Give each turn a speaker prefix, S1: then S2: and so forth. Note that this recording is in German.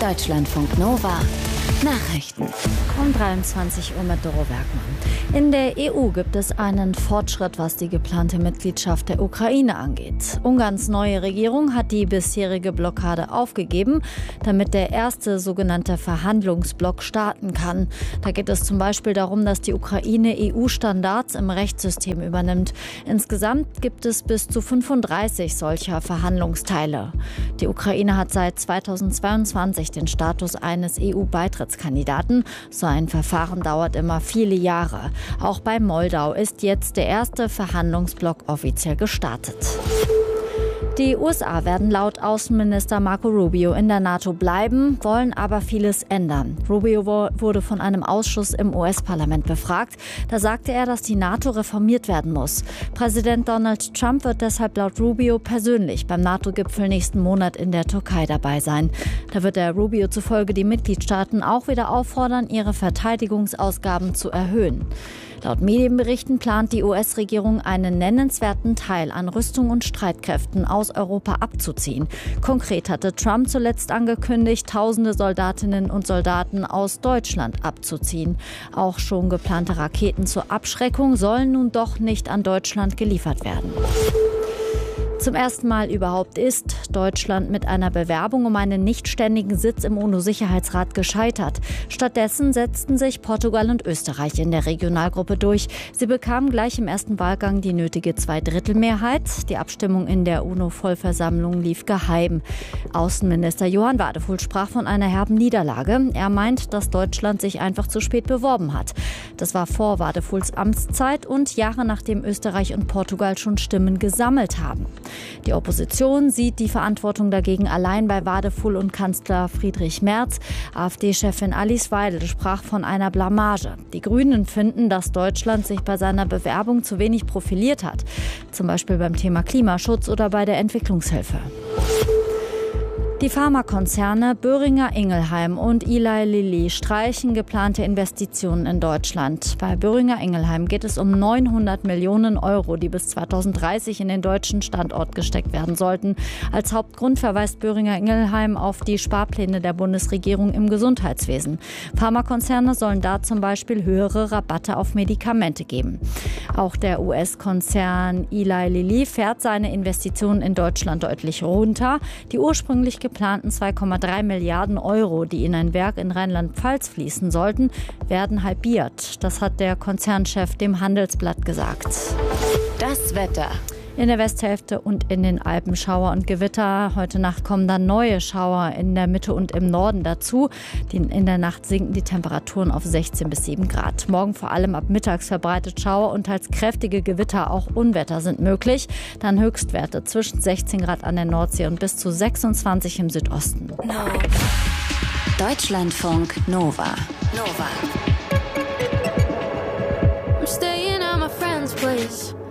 S1: Deutschlandfunk Nova Nachrichten.
S2: Um 23 Uhr mit Doro Werkmann. In der EU gibt es einen Fortschritt, was die geplante Mitgliedschaft der Ukraine angeht. Ungarns neue Regierung hat die bisherige Blockade aufgegeben, damit der erste sogenannte Verhandlungsblock starten kann. Da geht es zum Beispiel darum, dass die Ukraine EU-Standards im Rechtssystem übernimmt. Insgesamt gibt es bis zu 35 solcher Verhandlungsteile. Die Ukraine hat seit 2022 den Status eines EU-Beitrittskandidaten. So ein Verfahren dauert immer viele Jahre. Auch bei Moldau ist jetzt der erste Verhandlungsblock offiziell gestartet. Die USA werden laut Außenminister Marco Rubio in der NATO bleiben, wollen aber vieles ändern. Rubio wurde von einem Ausschuss im US-Parlament befragt. Da sagte er, dass die NATO reformiert werden muss. Präsident Donald Trump wird deshalb laut Rubio persönlich beim NATO-Gipfel nächsten Monat in der Türkei dabei sein. Da wird er Rubio zufolge die Mitgliedstaaten auch wieder auffordern, ihre Verteidigungsausgaben zu erhöhen. Laut Medienberichten plant die US-Regierung einen nennenswerten Teil an Rüstung und Streitkräften aus Europa abzuziehen. Konkret hatte Trump zuletzt angekündigt, tausende Soldatinnen und Soldaten aus Deutschland abzuziehen. Auch schon geplante Raketen zur Abschreckung sollen nun doch nicht an Deutschland geliefert werden. Zum ersten Mal überhaupt ist Deutschland mit einer Bewerbung um einen nichtständigen Sitz im UNO-Sicherheitsrat gescheitert. Stattdessen setzten sich Portugal und Österreich in der Regionalgruppe durch. Sie bekamen gleich im ersten Wahlgang die nötige Zweidrittelmehrheit. Die Abstimmung in der UNO-Vollversammlung lief geheim. Außenminister Johann Wadephul sprach von einer herben Niederlage. Er meint, dass Deutschland sich einfach zu spät beworben hat. Das war vor Wadephuls Amtszeit und Jahre nachdem Österreich und Portugal schon Stimmen gesammelt haben. Die Opposition sieht die Verantwortung dagegen allein bei Wadephul und Kanzler Friedrich Merz. AfD-Chefin Alice Weidel sprach von einer Blamage. Die Grünen finden, dass Deutschland sich bei seiner Bewerbung zu wenig profiliert hat. Zum Beispiel beim Thema Klimaschutz oder bei der Entwicklungshilfe. Die Pharmakonzerne Boehringer Ingelheim und Eli Lilly streichen geplante Investitionen in Deutschland. Bei Boehringer Ingelheim geht es um 900 Millionen Euro, die bis 2030 in den deutschen Standort gesteckt werden sollten. Als Hauptgrund verweist Boehringer Ingelheim auf die Sparpläne der Bundesregierung im Gesundheitswesen. Pharmakonzerne sollen da zum Beispiel höhere Rabatte auf Medikamente geben. Auch der US-Konzern Eli Lilly fährt seine Investitionen in Deutschland deutlich runter. Die ursprünglich geplanten 2,3 Milliarden Euro, die in ein Werk in Rheinland-Pfalz fließen sollten, werden halbiert. Das hat der Konzernchef dem Handelsblatt gesagt.
S1: Das Wetter.
S2: In der Westhälfte und in den Alpen Schauer und Gewitter. Heute Nacht kommen dann neue Schauer in der Mitte und im Norden dazu. In der Nacht sinken die Temperaturen auf 16 bis 7 Grad. Morgen vor allem ab mittags verbreitet Schauer und teils kräftige Gewitter, auch Unwetter sind möglich. Dann Höchstwerte zwischen 16 Grad an der Nordsee und bis zu 26 im Südosten.
S1: Deutschlandfunk Nova.
S3: I'm staying at my friend's place.